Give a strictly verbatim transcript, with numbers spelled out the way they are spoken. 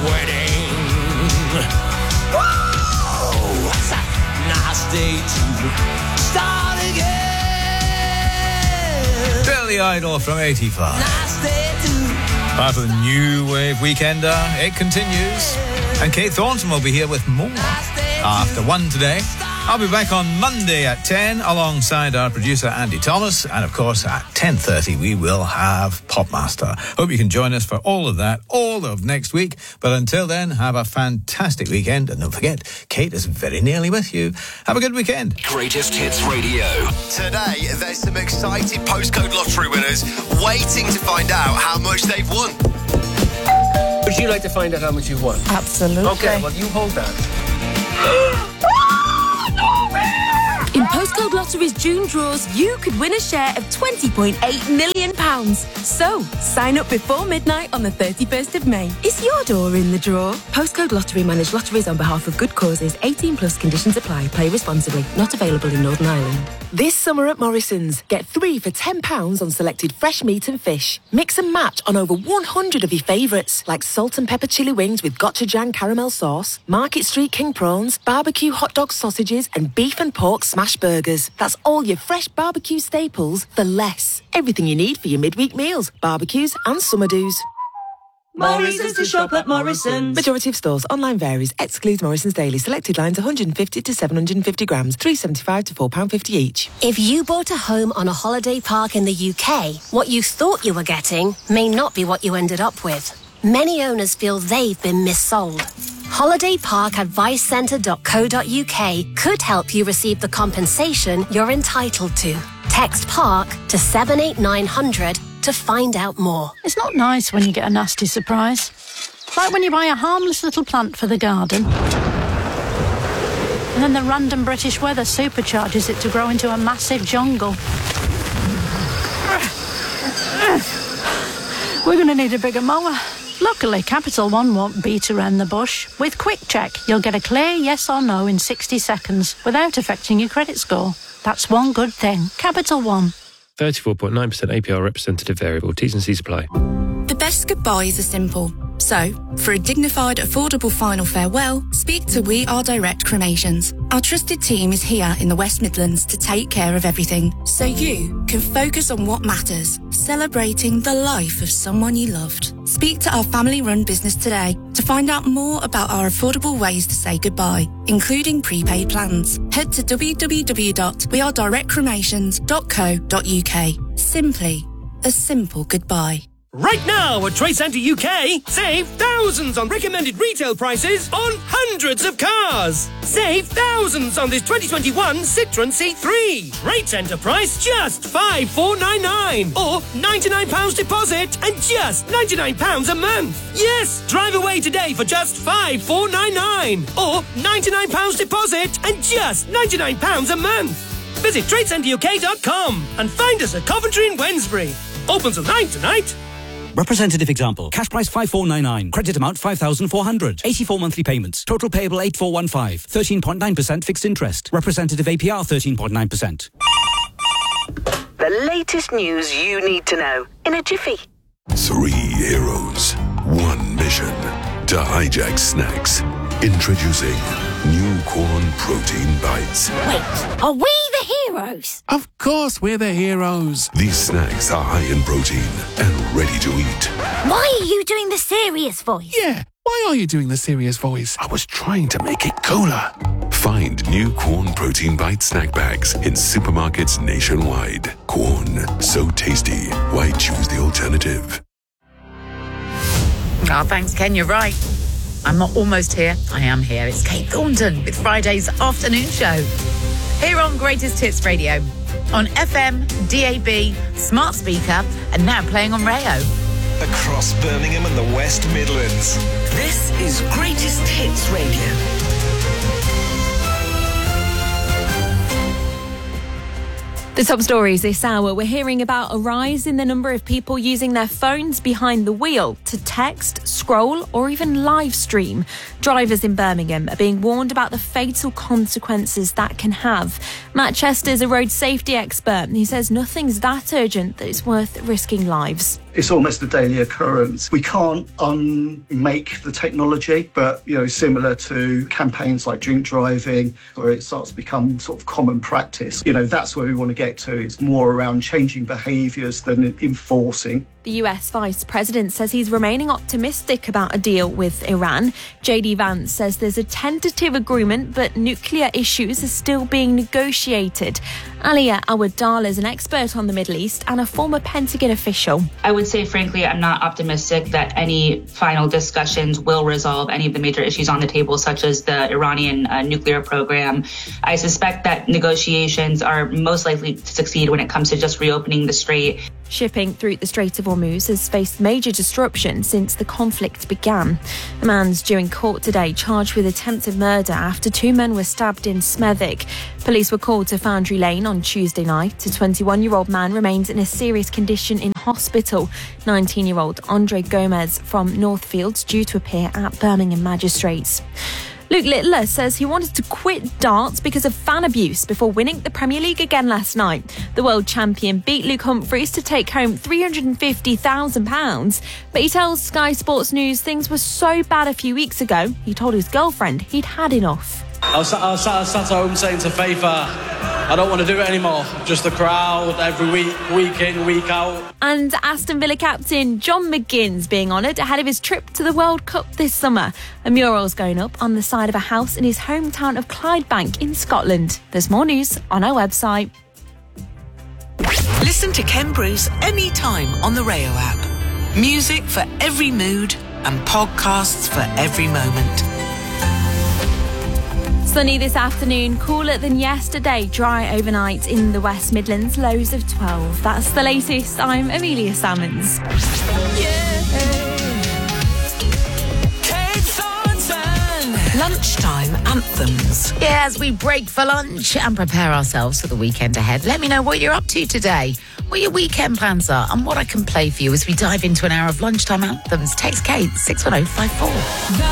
wedding. Whoa! It's a nice day to start again. Billy Idol from eighty-five. Nice day to... Part of the New Wave Weekender. It continues. And Kate Thornton will be here with more after one today. I'll be back on Monday at ten alongside our producer Andy Thomas. And of course at ten thirty we will have Popmaster. Hope you can join us for all of that, all of next week. But until then, have a fantastic weekend. And don't forget, Kate is very nearly with you. Have a good weekend. Greatest Hits Radio. Today, there's some excited postcode lottery winners waiting to find out how much they've won. Would you like to find out how much you've won? Absolutely. Okay, well, you hold that. In Postcode Lottery's June draws, you could win a share of twenty point eight million pounds. So, sign up before midnight on the thirty-first of May. Is your door in the draw? Postcode Lottery manage lotteries on behalf of good causes. eighteen plus conditions apply. Play responsibly. Not available in Northern Ireland. This summer at Morrison's, get three for ten pounds on selected fresh meat and fish. Mix and match on over one hundred of your favourites, like salt and pepper chili wings with gochujang caramel sauce, Market Street King prawns, barbecue hot dog sausages, and beef and pork smash burgers. That's all your fresh barbecue staples for less. Everything you need for your midweek meals, barbecues and summer do's. Morrison's to shop at Morrison's. Majority of stores. Online varies. Excludes Morrison's Daily. Selected lines one hundred fifty to seven hundred fifty grams. three pounds seventy-five to four pounds fifty each. If you bought a home on a holiday park in the U K, what you thought you were getting may not be what you ended up with. Many owners feel they've been missold. holiday park advice centre dot co dot uk could help you receive the compensation you're entitled to. Text PARK to seven eight nine hundred to find out more. It's not nice when you get a nasty surprise. Like when you buy a harmless little plant for the garden, and then the random British weather supercharges it to grow into a massive jungle. We're going to need a bigger mower. Luckily, Capital One won't beat around the bush. With Quick Check, you'll get a clear yes or no in sixty seconds without affecting your credit score. That's one good thing. Capital One. thirty-four point nine percent A P R representative variable. T's and C's apply. The best goodbyes are simple. So, for a dignified, affordable final farewell, speak to We Are Direct Cremations. Our trusted team is here in the West Midlands to take care of everything, so you can focus on what matters, celebrating the life of someone you loved. Speak to our family-run business today to find out more about our affordable ways to say goodbye, including prepaid plans. Head to w w w dot we are direct cremations dot co dot u k. Simply a simple goodbye. Right now at Trade Centre U K, save thousands on recommended retail prices on hundreds of cars. Save thousands on this twenty twenty-one Citroën C three. Trade Centre price just five thousand four hundred ninety-nine pounds or ninety-nine pounds deposit and just ninety-nine pounds a month. Yes, drive away today for just five thousand four hundred ninety-nine pounds or ninety-nine pounds deposit and just ninety-nine pounds a month. Visit trade centre u k dot com and find us at Coventry and Wednesbury. Open till nine tonight. Representative example. Cash price five thousand four hundred ninety-nine. Credit amount five thousand four hundred. eighty-four monthly payments. Total payable eight thousand four hundred fifteen. thirteen point nine percent fixed interest. Representative A P R thirteen point nine percent. The latest news you need to know in a jiffy. Three heroes. One mission. To hijack snacks. Introducing new corn protein bites. Wait, are we the heroes? Of course we're the heroes. These snacks are high in protein and ready to eat. Why are you doing the serious voice? Yeah, why are you doing the serious voice? I was trying to make it cooler. Find new Corn Protein Bite snack bags in supermarkets nationwide. Corn, so tasty. Why choose the alternative? Oh, thanks, Ken. You're right. I'm not almost here. I am here. It's Kate Thornton with Friday's afternoon show. Here on Greatest Hits Radio. On F M, D A B, smart speaker, and now playing on Rayo. Across Birmingham and the West Midlands. This is Greatest Hits Radio. The top stories this hour, we're hearing about a rise in the number of people using their phones behind the wheel to text, scroll or even live stream. Drivers in Birmingham are being warned about the fatal consequences that can have. Matt Chester's a road safety expert and he says nothing's that urgent that it's worth risking lives. It's almost a daily occurrence. We can't unmake the technology, but, you know, similar to campaigns like drink driving, where it starts to become sort of common practice, you know, that's where we want to get to. It's more around changing behaviours than enforcing. The U S Vice President says he's remaining optimistic about a deal with Iran. J D Vance says there's a tentative agreement, but nuclear issues are still being negotiated. Alia Awadallah is an expert on the Middle East and a former Pentagon official. I would say, frankly, I'm not optimistic that any final discussions will resolve any of the major issues on the table, such as the Iranian uh, nuclear program. I suspect that negotiations are most likely to succeed when it comes to just reopening the strait. Shipping through the Strait of Hormuz has faced major disruption since the conflict began. A man's due in court today charged with attempted murder after two men were stabbed in Smethwick. Police were called to Foundry Lane on Tuesday night. A twenty-one-year-old man remains in a serious condition in hospital. nineteen-year-old Andre Gomez from Northfield's due to appear at Birmingham Magistrates. Luke Littler says he wanted to quit darts because of fan abuse before winning the Premier League again last night. The world champion beat Luke Humphries to take home three hundred fifty thousand pounds. But he tells Sky Sports News things were so bad a few weeks ago, he told his girlfriend he'd had enough. I was, I was sat, I was sat at home saying to Faith, uh, I don't want to do it anymore. Just the crowd every week, week in, week out. And Aston Villa captain John McGinn's being honoured ahead of his trip to the World Cup this summer. A mural's going up on the side of a house in his hometown of Clydebank in Scotland. There's more news on our website. Listen to Ken Bruce anytime on the Rayo app. Music for every mood and podcasts for every moment. Sunny this afternoon, cooler than yesterday, dry overnight in the West Midlands, lows of twelve. That's the latest. I'm Amelia Salmons. Lunchtime anthems. Yeah, as we break for lunch and prepare ourselves for the weekend ahead, let me know what you're up to today, what your weekend plans are, and what I can play for you as we dive into an hour of lunchtime anthems. Text Kate six one oh five four.